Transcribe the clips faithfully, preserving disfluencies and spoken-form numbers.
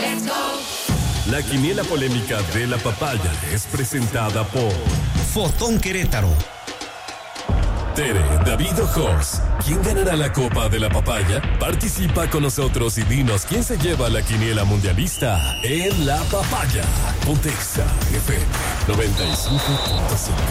La quiniela polémica de la papaya es presentada por Fotón Querétaro. Tere, David o Jos, ¿quién ganará la Copa de la Papaya? Participa con nosotros y dinos quién se lleva la quiniela mundialista en la papaya. Pontexa F M noventa y cinco punto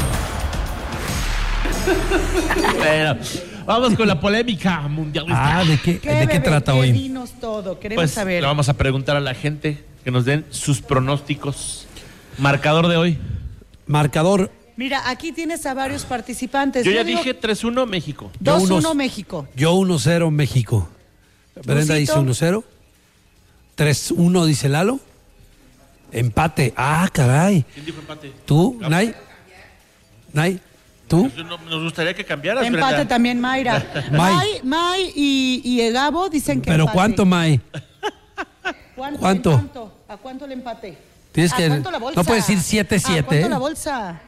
cinco. Pero vamos con la polémica mundialista. Ah, ¿de qué, ¿Qué, ¿de qué bebé? trata ¿Qué? hoy? Dinos todo, queremos Pues saber. le vamos a preguntar a la gente que nos den sus pronósticos. Marcador de hoy. Marcador. Mira, aquí tienes a varios participantes. Yo ya digo dije tres uno México. dos uno unos- México. Yo uno cero México. Brenda Lucito. dice uno cero. tres uno dice Lalo. Empate. Ah, caray. ¿Quién dijo empate? ¿Tú, Nay? ¿Nay? ¿Tú? Pues no- Nos gustaría que cambiaras, Empate Brenda. también, Mayra. May. May, May y, y Gabo dicen que ¿Pero empate. cuánto, May? ¿Cuánto? ¿Cuánto? ¿En cuánto? ¿A cuánto le empate? Tienes ¿A que- cuánto la bolsa? no puedes decir siete siete, ¿A cuánto ¿eh? la bolsa?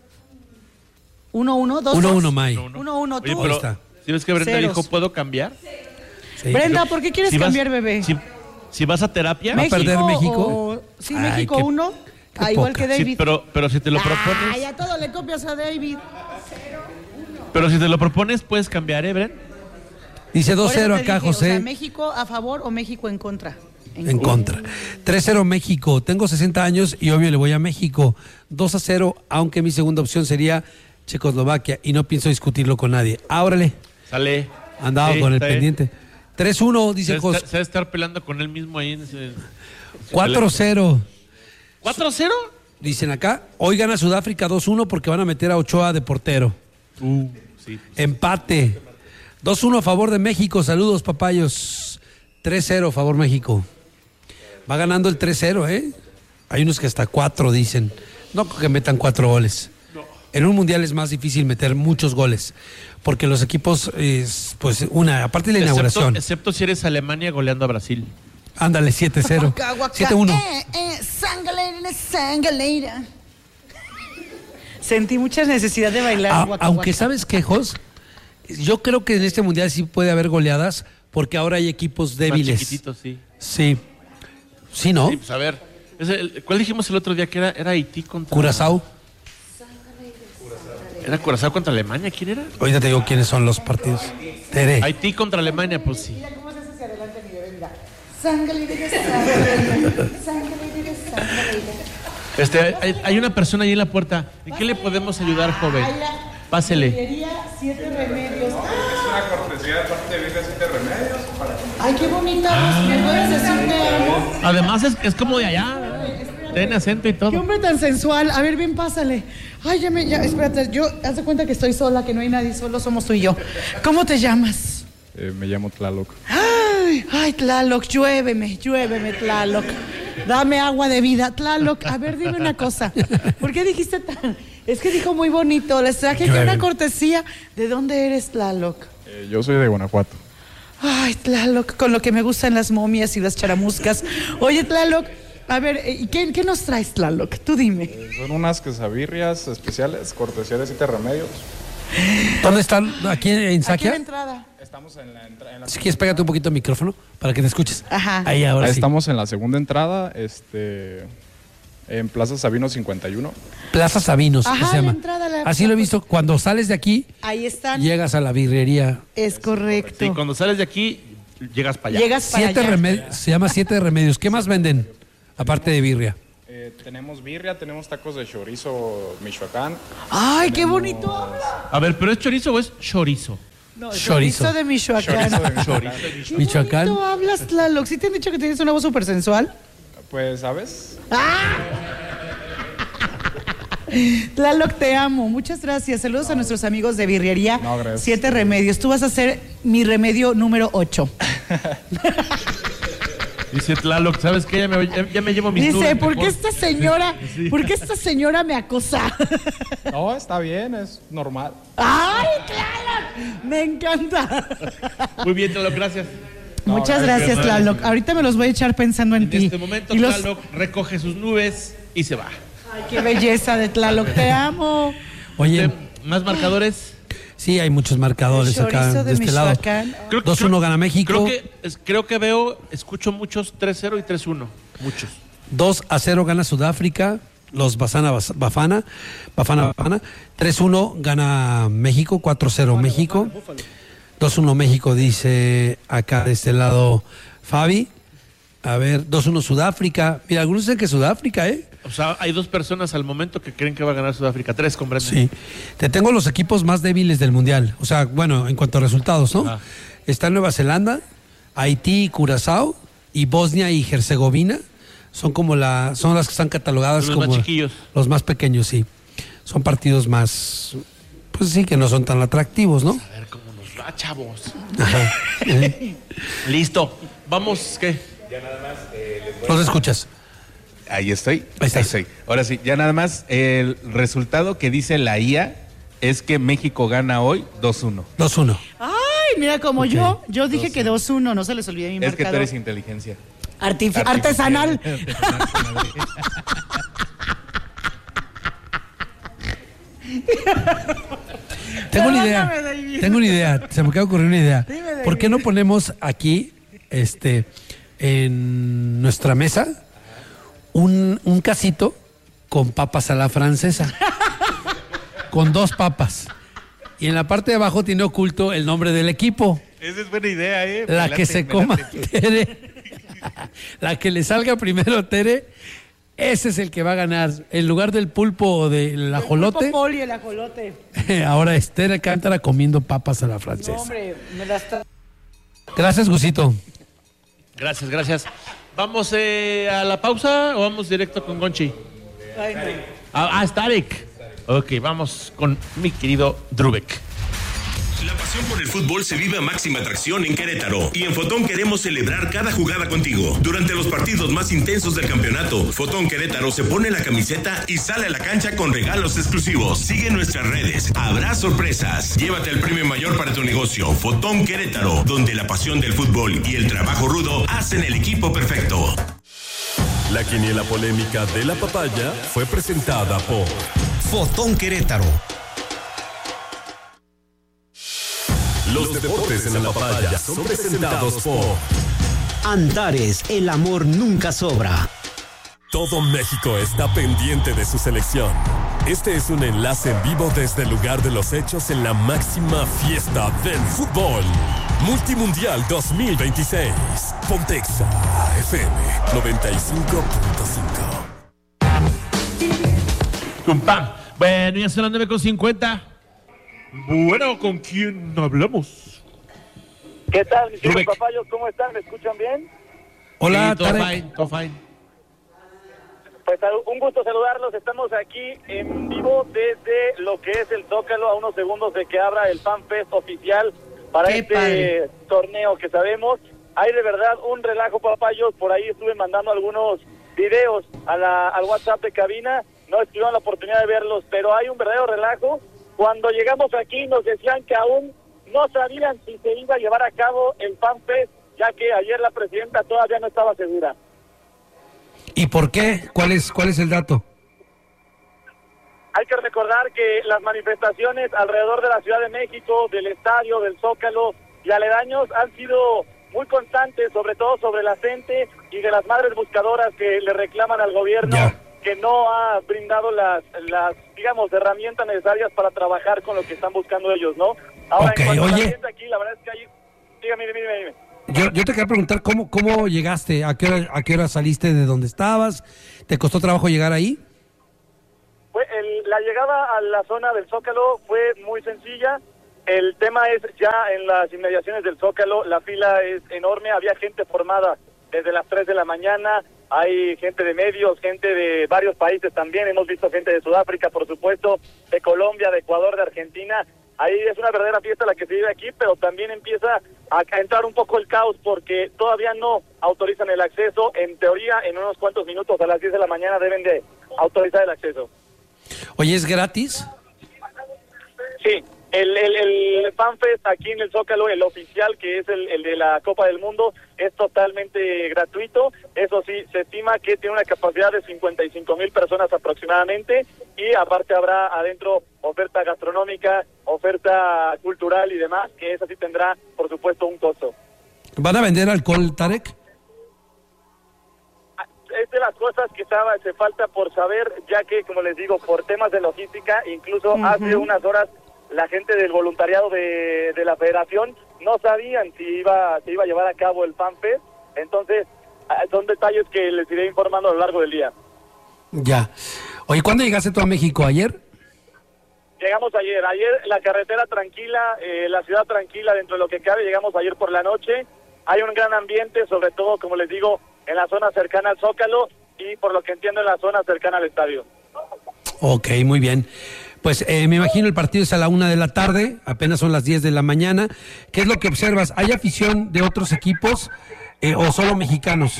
¿Uno, uno, dos, uno dos? uno, May. Uno, uno, tú. Oye, pero, está. ¿sí ves que Brenda Ceros. dijo, ¿puedo cambiar? Sí. Brenda, ¿por qué quieres Si vas- cambiar, bebé? Si, si vas a terapia... ¿Va a perder México? o- Sí, Ay, México qué- uno. qué Ah, igual poca. que Sí, David. pero, pero si te lo propones... Ay, a todo le copias a David. Pero si te lo propones, puedes cambiar, ¿eh, Bren? Dice dos Por eso cero te acá, dije, o José. sea, ¿México a favor o México en contra? En contra. tres cero México. Tengo sesenta años y obvio le voy a México. dos a cero, aunque mi segunda opción sería Checoslovaquia y no pienso discutirlo con nadie. Ábrale. Sale. Andaba Sí, con el está bien. pendiente. tres uno, Se dice debe, Jos. estar, se debe estar peleando con él mismo ahí en ese... cuatro cero. ¿cuatro cero? Dicen acá. Hoy gana Sudáfrica dos uno porque van a meter a Ochoa de portero. Uh, sí. Empate. dos uno a favor de México. Saludos, papayos. tres cero a favor México. Va ganando el tres cero, ¿eh? Hay unos que hasta cuatro dicen. No que metan cuatro goles. En un mundial es más difícil meter muchos goles. Porque los equipos, es, pues, una, aparte de la Excepto, inauguración. excepto si eres Alemania goleando a Brasil. Ándale, siete cero. Guaca, guaca. siete uno. Eh, eh, sangaleira, sangaleira. Sentí mucha necesidad de bailar. A- guaca, aunque guaca. sabes que, Jos, yo creo que en este mundial sí puede haber goleadas porque ahora hay equipos Más débiles. chiquititos, sí. Sí. Sí, ¿no? Sí, pues a ver. Ese, el- ¿Cuál dijimos el otro día que era? Era Haití contra... Curazao. ¿Era Curazao contra Alemania? ¿Quién era? Ahorita te digo quiénes son los partidos. Tere. Haití contra Alemania, pues sí. Sangaleira, sangaleira, sangaleira, sangaleira. Este, hay, hay una persona ahí en la puerta. ¿En qué le podemos ayudar, joven? Pásele. Librería Siete Remedios. Es una cortesía de parte de Virgen Siete Remedios. Para... Ay, qué bonita voz. ¿Me puedes decir te amo? Además es, es como de allá. Tiene acento y Qué todo. hombre tan sensual. A ver, bien, pásale. Ay, ya me, ya, espérate, yo, haz de cuenta que estoy sola, que no hay nadie, solo somos tú y yo. ¿Cómo te llamas? Eh, me llamo Tlaloc. Ay, ay, Tlaloc, lluéveme, lluéveme, Tlaloc. Dame agua de vida, Tlaloc. A ver, dime una cosa. ¿Por qué dijiste tan...? Es que dijo muy bonito. Les traje aquí Lluéveme. una cortesía. ¿De dónde eres, Tlaloc? Eh, yo soy de Guanajuato. Ay, Tlaloc, con lo que me gustan las momias y las charamuscas. Oye, Tlaloc, a ver, ¿y ¿qué, qué nos traes, Tlaloc? Tú dime. Eh, son unas quesabirrias especiales, cortesía de Siete Remedios. ¿Dónde están? ¿Aquí en Aquí en la Saquia? entrada. Estamos en la, entra- en la- Si quieres, pégate un poquito el micrófono para que te escuches. Ajá. Ahí ahora Ahí sí. estamos en la segunda entrada, este, en Plaza Sabino cincuenta y uno. Plaza Sabinos, Ajá, que se la llama. entrada, la- Así lo he visto. Cuando sales de aquí, Ahí están. llegas a la birrería. Es correcto. Sí, cuando sales de aquí, llegas para allá. Llegas para Siete allá. remedios. Se llama Siete Remedios. ¿Qué más venden? Aparte de birria. Eh, tenemos birria, tenemos tacos de chorizo Michoacán. Ay, qué bonito habla. A ver, ¿pero es chorizo o es chorizo? No, Chorizo. chorizo de Michoacán. Chorizo de Michoacán. Qué Michoacán. bonito hablas, Tlaloc. ¿Sí te han dicho que tienes una voz súper sensual? Pues, ¿sabes? Tlaloc, te amo. Muchas gracias. Saludos a nuestros amigos de Birrería No, gracias. Siete Remedios. Tú vas a ser mi remedio número ocho. Dice Tlaloc, ¿sabes qué? Ya me, voy- ya, ya me llevo mis Dice, nubes ¿por qué mejor". esta señora, Sí. por qué esta señora me acosa? No, está bien, es normal. ¡Ay, Tlaloc! Me encanta. Muy bien, Tlaloc, gracias. Muchas gracias, gracias, gracias. Tlaloc. Ahorita me los voy a echar pensando en, En ti. este momento, Y los- Tlaloc recoge sus nubes y se va. Ay, qué belleza de Tlaloc. Te amo. Oye, Eh, ¿Más marcadores? sí, hay muchos marcadores El acá chorizo de de este lado. Michoacán. Creo que- dos uno gana México. Creo que, es- creo que veo, escucho muchos tres cero y tres uno. Muchos. dos a cero gana Sudáfrica, los Bafana Bafana, Bafana Bafana. tres uno gana México, cuatro cero México. dos uno México, dice acá de este lado Fabi. A ver, dos uno Sudáfrica. Mira, algunos dicen que Sudáfrica, ¿eh? O sea, hay dos personas al momento que creen que va a ganar Sudáfrica. Tres, comprenden. Sí. Te tengo los equipos más débiles del Mundial. O sea, bueno, en cuanto a resultados, ¿no? Ah. Está Nueva Zelanda, Haití y Curazao, y Bosnia y Herzegovina. Son como la, son las que están catalogadas Los como más chiquillos. los más pequeños, sí. Son partidos más, pues sí, que no son tan atractivos, ¿no? A ver cómo nos va, chavos. Ajá. Eh, Listo. Vamos, ¿qué? Los escuchas. Ahí estoy. Ahí estás. estoy. Ahora sí, ya nada más. El resultado que dice la I A es que México gana hoy dos uno. dos uno. Ay, mira, como Ok. yo, yo dije que dos uno, no se les olvide mi Es que tú marcador. eres inteligencia. Artifi- Artificial. artesanal. Tengo una idea. Perdóname, David. Tengo una idea. Se me acaba de ocurrir una idea. Dime, David. ¿Por qué no ponemos aquí, este, en nuestra mesa, un, un casito con papas a la francesa? Con dos papas. Y en la parte de abajo tiene oculto el nombre del equipo. Esa es buena idea, ¿eh? Me La late, que se me coma late. Tere. La que le salga primero Tere. Ese es el que va a ganar. En lugar del pulpo o del ajolote, El poli, el ajolote. ahora es Tere Cántara comiendo papas a la francesa. No, hombre, me las está... Gracias, Gusito. Gracias, gracias. ¿Vamos eh, a la pausa o vamos directo con Gonchi? Ay, no. Ah, ah, es Tarek. Ok, vamos con mi querido Drubek. La pasión por el fútbol se vive a máxima atracción en Querétaro y en Fotón queremos celebrar cada jugada contigo. Durante los partidos más intensos del campeonato, Fotón Querétaro se pone la camiseta y sale a la cancha con regalos exclusivos. Sigue nuestras redes, habrá sorpresas. Llévate el premio mayor para tu negocio. Fotón Querétaro, donde la pasión del fútbol y el trabajo rudo hacen el equipo perfecto. La quiniela polémica de la papaya fue presentada por Fotón Querétaro. los deportes en la papaya. Son presentados por Antares, el amor nunca sobra. Todo México está pendiente de su selección. Este es un enlace en vivo desde el lugar de los hechos en la máxima fiesta del fútbol. Multimundial dos mil veintiséis. Pontexa F M noventa y cinco punto cinco. Pum, pam. Bueno, ya son las nueve con cincuenta. Bueno, ¿con quién hablamos? ¿Qué tal, mis Rubik. queridos papayos? ¿Cómo están? ¿Me escuchan bien? Hola, Sí, todo Tarek. fine, todo fine. Pues un gusto saludarlos. Estamos aquí en vivo desde lo que es el Zócalo, a unos segundos de que abra el FanFest oficial para Qué este padre. torneo que sabemos. Hay de verdad un relajo, papayos. Por ahí estuve mandando algunos videos a la, al WhatsApp de cabina. No tuvieron la oportunidad de verlos, pero hay un verdadero relajo. Cuando llegamos aquí nos decían que aún no sabían si se iba a llevar a cabo el FanFest, ya que ayer la presidenta todavía no estaba segura. ¿Y por qué? ¿Cuál es, cuál es el dato? Hay que recordar que las manifestaciones alrededor de la Ciudad de México, del estadio, del Zócalo y aledaños han sido muy constantes, sobre todo sobre la gente y de las madres buscadoras que le reclaman al gobierno Ya. que no ha brindado las, las, digamos, herramientas necesarias para trabajar con lo que están buscando ellos, ¿no? Ahora, Ok, en cuanto a la oye. gente aquí, la verdad es que hay... Dígame, dime, dime, dime. Yo, yo te quería preguntar cómo, cómo llegaste, a qué hora, a qué hora saliste de donde estabas, ¿te costó trabajo llegar ahí? Fue el- la llegada a la zona del Zócalo fue muy sencilla. El tema es ya en las inmediaciones del Zócalo, la fila es enorme, había gente formada desde las tres de la mañana, hay gente de medios, gente de varios países también, hemos visto gente de Sudáfrica, por supuesto, de Colombia, de Ecuador, de Argentina. Ahí es una verdadera fiesta la que se vive aquí, pero también empieza a entrar un poco el caos porque todavía no autorizan el acceso. En teoría, en unos cuantos minutos, a las diez de la mañana, deben de autorizar el acceso. Oye, ¿es gratis? Sí, el, el, el FanFest aquí en el Zócalo, el oficial, que es el, el de la Copa del Mundo, es totalmente gratuito. Eso sí, se estima que tiene una capacidad de cincuenta y cinco mil personas aproximadamente, y aparte habrá adentro oferta gastronómica, oferta cultural y demás, que esa sí tendrá, por supuesto, un costo. ¿Van a vender alcohol, Tarek? es de las cosas que estaba, se falta por saber, ya que, como les digo, por temas de logística, incluso uh-huh. hace unas horas la gente del voluntariado de, de la federación no sabían si iba, si iba a llevar a cabo el FanFest. Entonces, son detalles que les iré informando a lo largo del día. Ya. Oye, ¿cuándo llegaste tú a México? ¿Ayer? Llegamos ayer. Ayer la carretera tranquila, eh, la ciudad tranquila dentro de lo que cabe. Llegamos ayer por la noche. Hay un gran ambiente, sobre todo, como les digo, en la zona cercana al Zócalo y, por lo que entiendo, en la zona cercana al estadio. Ok, muy bien. Pues eh, me imagino el partido es a la una de la tarde, apenas son las diez de la mañana. ¿Qué es lo que observas? ¿Hay afición de otros equipos eh, o solo mexicanos?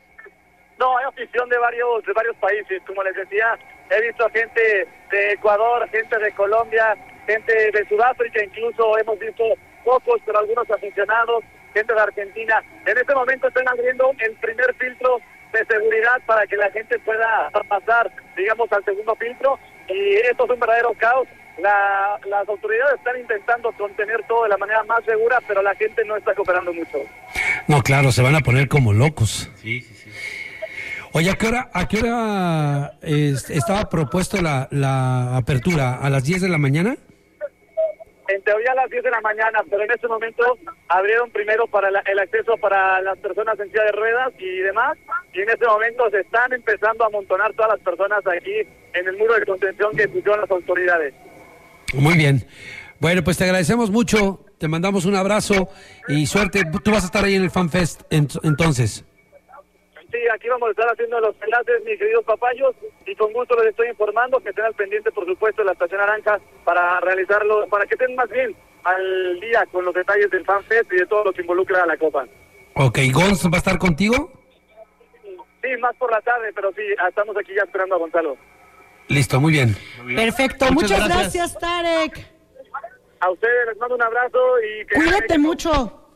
No, hay afición de varios de varios países. Como les decía, he visto gente de Ecuador, gente de Colombia, gente de Sudáfrica, incluso hemos visto pocos, pero algunos aficionados, gente de Argentina. En este momento están abriendo el primer filtro de seguridad para que la gente pueda pasar, digamos, al segundo filtro, y esto es un verdadero caos. La, las autoridades están intentando contener todo de la manera más segura, pero la gente no está cooperando mucho. No, claro, se van a poner como locos. Sí, sí, sí. Oye, ¿a qué hora, a qué hora eh, estaba propuesto la, la apertura? ¿A las diez de la mañana? En teoría a las diez de la mañana, pero en este momento abrieron primero para la, el acceso para las personas en silla de ruedas y demás, y en este momento se están empezando a amontonar todas las personas aquí en el muro de contención que pusieron las autoridades. Muy bien. Bueno, pues te agradecemos mucho, te mandamos un abrazo y suerte. Tú vas a estar ahí en el FanFest entonces. Sí, aquí vamos a estar haciendo los enlaces, mis queridos papayos, y con gusto les estoy informando que estén al pendiente, por supuesto, de la Estación Naranja para realizarlo, para que estén más bien al día con los detalles del FanFest y de todo lo que involucra a la Copa. Ok, ¿Gonz va a estar contigo? Sí, más por la tarde, pero sí, estamos aquí ya esperando a Gonzalo. Listo, muy bien. Muy bien. Perfecto, muchas, muchas gracias. gracias, Tarek. A ustedes les mando un abrazo y que cuídate mucho.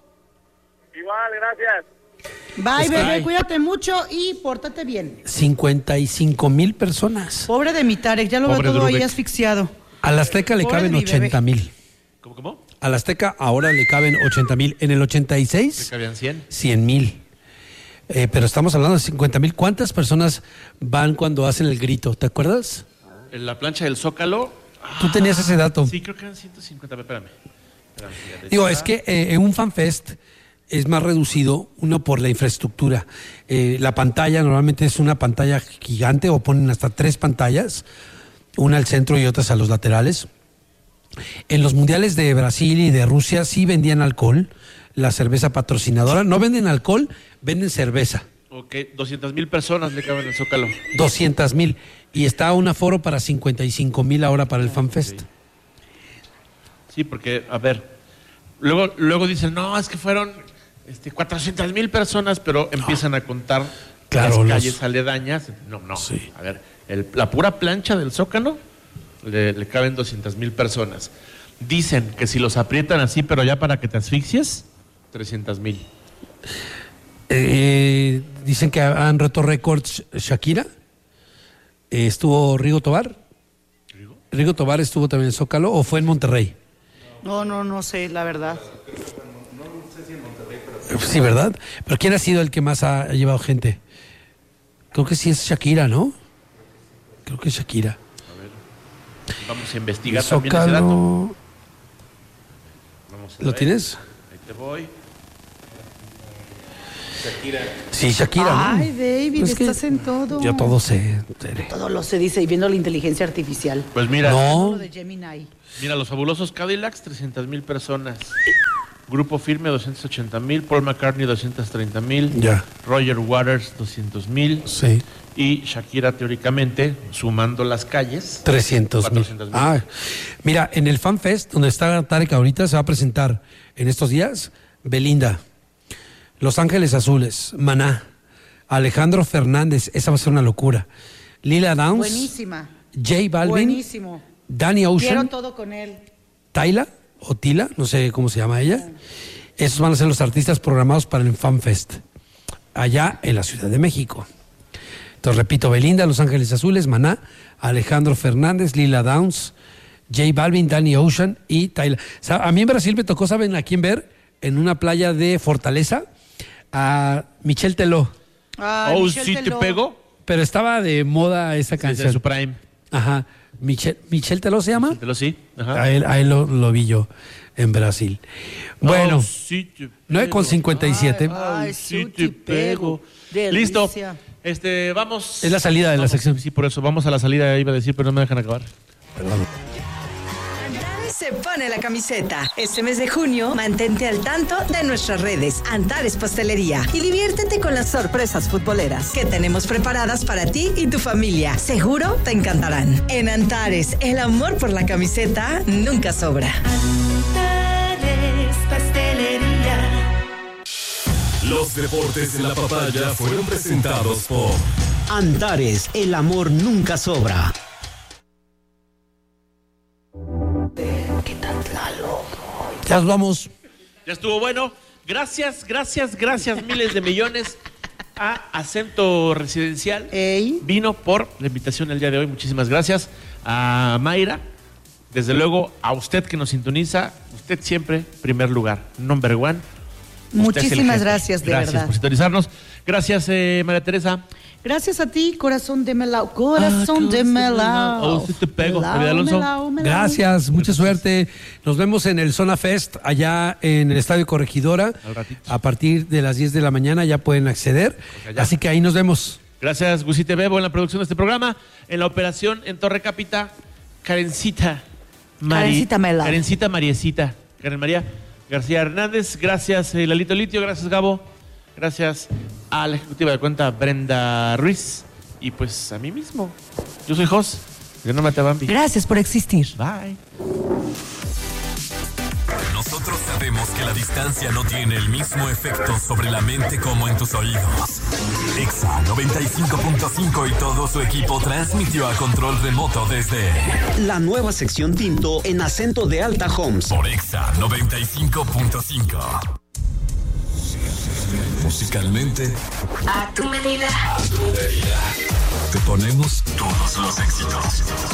Igual, gracias. Bye, bebé, bye. Cuídate mucho y pórtate bien. cincuenta y cinco mil personas. Pobre de mi Tarek, ya lo Pobre veo todo ahí asfixiado. A la Azteca le Pobre caben ochenta mil. ¿Cómo, cómo? A la Azteca ahora le caben ochenta mil. En el ochenta y seis... ¿Le cabían cien? cien mil. Eh, pero estamos hablando de cincuenta mil. ¿Cuántas personas van cuando hacen el grito? ¿Te acuerdas? En la plancha del Zócalo. ¿Tú tenías ese dato? Sí, creo que eran ciento cincuenta. Espérame. espérame Digo, es que eh, en un FanFest es más reducido, uno por la infraestructura. Eh, la pantalla normalmente es una pantalla gigante o ponen hasta tres pantallas, una al centro y otras a los laterales. En los mundiales de Brasil y de Rusia sí vendían alcohol, la cerveza patrocinadora. No venden alcohol, venden cerveza. Ok, doscientas mil personas le caben en el Zócalo. doscientas mil. Y está un aforo para cincuenta y cinco mil ahora para el FanFest. Sí. sí, porque, a ver, luego, luego dicen, no, es que fueron este, cuatrocientas mil personas, pero empiezan a contar claro, las calles los... aledañas. No, no, sí. A ver, el, la pura plancha del Zócalo le, le caben doscientas mil personas. Dicen que si los aprietan así, pero ya para que te asfixies, trescientas mil. Eh, dicen que han roto récords Shakira. Eh, ¿Estuvo Rigo Tobar? ¿Rigo? ¿Rigo Tobar estuvo también en Zócalo o fue en Monterrey? No, no, no sé, la verdad. No sé si en Monterrey, pero... Sí, ¿verdad? Pero ¿quién ha sido el que más ha llevado gente? Creo que sí es Shakira, ¿no? Creo que es Shakira. A ver, vamos a investigar también ese dato. Vamos a ¿Lo ver. tienes? Ahí te voy. Shakira. Sí, Shakira, ¿no? Ay, David, es estás en todo. Yo todo sé. Todo lo sé, dice, y viendo la inteligencia artificial. Pues mira. No. Lo de Gemini. Mira, los fabulosos Cadillacs, trescientas mil personas. Grupo Firme, doscientos ochenta mil. Paul McCartney, doscientos treinta mil. Ya. Roger Waters, doscientos mil. Sí. Y Shakira, teóricamente, sumando las calles, trescientos mil. Ah, mira, en el FanFest, donde está Tarek ahorita, se va a presentar en estos días Belinda, Los Ángeles Azules, Maná, Alejandro Fernández, esa va a ser una locura. Lila Downs. Buenísima. J Balvin. Buenísimo. Danny Ocean. Quiero todo con él. Tyla o Tila, no sé cómo se llama ella. Esos van a ser los artistas programados para el FanFest, allá en la Ciudad de México. Entonces, repito, Belinda, Los Ángeles Azules, Maná, Alejandro Fernández, Lila Downs, J Balvin, Danny Ocean y Tyla. O sea, a mí en Brasil me tocó, ¿saben a quién ver? En una playa de Fortaleza, a Michel Teló. Ay, Oh, Michelle sí te Teló. pego. Pero estaba de moda esa Desde canción. su prime. Ajá. Michelle, ¿Michelle Teló se llama? Te lo sí. Ajá. A él, a él lo, lo vi yo en Brasil. Bueno, Oh, sí te pego. nueve con cincuenta y siete. Ay, Sí sí te pego. Delicia. Listo. Este, vamos. Es la salida de la Vamos. sección. Sí, por eso. Vamos a la salida, iba a decir, pero no me dejan acabar. Perdón. Antares se pone la camiseta. Este mes de junio, mantente al tanto de nuestras redes. Antares Pastelería. Y diviértete con las sorpresas futboleras que tenemos preparadas para ti y tu familia. Seguro te encantarán. En Antares, el amor por la camiseta nunca sobra. Antares Pastelería. Los deportes en la papaya fueron presentados por Antares, el amor nunca sobra. Ya nos vamos. Ya estuvo bueno. Gracias, gracias, gracias, miles de millones a Acento Residencial. Ey. Vino por la invitación el día de hoy. Muchísimas gracias a Mayra. Desde luego a usted que nos sintoniza. Usted siempre, primer lugar, number one. Usted es el Muchísimas jefe. gracias, de Gracias verdad. por sintonizarnos. Gracias, eh, María Teresa. Gracias a ti, corazón de melao. Corazón de melao. Oh, sí te pego, Melao, David Alonso. melao, melao. Gracias, mucha suerte. Nos vemos en el Zona Fest allá en el Estadio Corregidora. Al ratito. A partir de las diez de la mañana ya pueden acceder. allá. Así que ahí nos vemos. Gracias, Gusi T V, en la producción de este programa. En la operación en Torre Cápita, Karencita. Mari- Karencita Melao. Karencita Mariecita. Karen María García Hernández. Gracias, eh, Lalito Litio. Gracias, Gabo. Gracias a la ejecutiva de cuenta, Brenda Ruiz. Y pues a mí mismo. Yo soy Jos. Yo no mate a Bambi. Gracias por existir. Bye. Nosotros sabemos que la distancia no tiene el mismo efecto sobre la mente como en tus oídos. Exa noventa y cinco punto cinco y todo su equipo transmitió a control remoto desde La nueva sección Tinto en acento de Alta Homes. por Exa noventa y cinco punto cinco. Musicalmente, A tu medida. te ponemos todos los éxitos.